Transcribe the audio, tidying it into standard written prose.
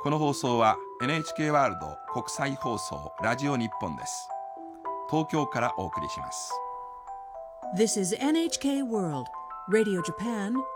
この放送は NHK ワールド国際放送ラジオ日本です。東京からお送りします。 This is NHK World Radio Japan